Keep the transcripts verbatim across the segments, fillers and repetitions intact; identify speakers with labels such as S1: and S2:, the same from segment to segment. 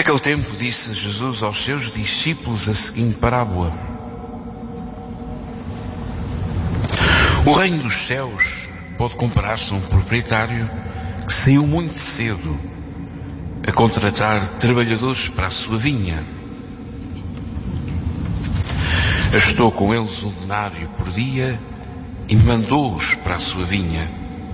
S1: Naquele tempo disse Jesus aos seus discípulos a seguinte parábola: o reino dos céus pode comparar-se a um proprietário que saiu muito cedo a contratar trabalhadores para a sua vinha. Ajustou com eles um denário por dia e mandou-os para a sua vinha.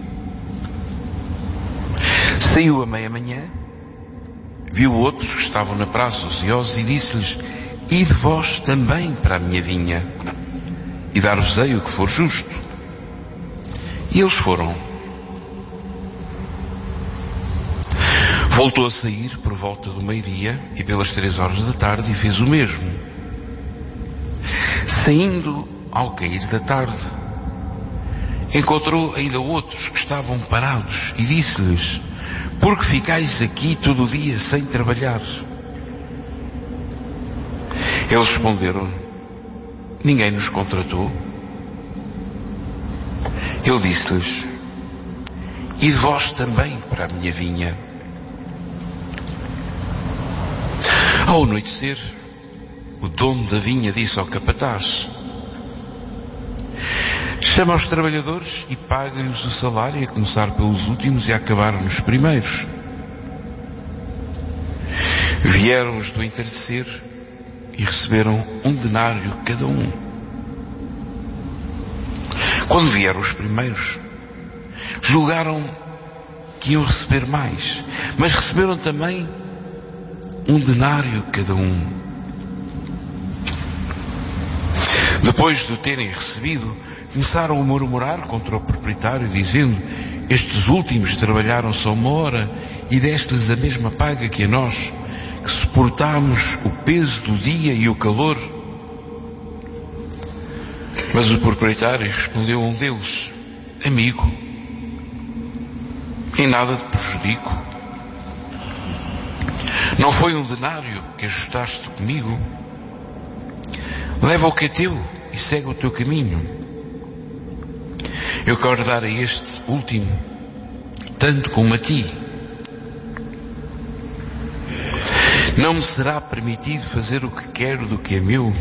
S1: Saiu à meia-manhã, viu outros que estavam na praça ociosos e disse-lhes: ide vós também para a minha vinha, e dar-vos-ei o que for justo. E eles foram. Voltou a sair por volta do meio-dia e pelas três horas da tarde e fez o mesmo. Saindo ao cair da tarde, encontrou ainda outros que estavam parados e disse-lhes: por que ficais aqui todo o dia sem trabalhar? Eles responderam: ninguém nos contratou. Ele disse-lhes: ide vós também para a minha vinha. Ao anoitecer, o dono da vinha disse ao capataz: chama os trabalhadores e paga-lhes o salário, a começar pelos últimos e a acabar nos primeiros. Vieram os do entardecer e receberam um denário cada um. Quando vieram os primeiros, julgaram que iam receber mais, mas receberam também um denário cada um. Depois de o terem recebido, começaram a murmurar contra o proprietário, dizendo: estes últimos trabalharam só uma hora e deste-lhes a mesma paga que a nós, que suportámos o peso do dia e o calor. Mas o proprietário respondeu a um deles: amigo, em nada te prejudico. Não foi um denário que ajustaste comigo? Leva o que é teu e segue o teu caminho. Eu quero dar a este último tanto como a ti. Não me será permitido fazer o que quero do que é meu?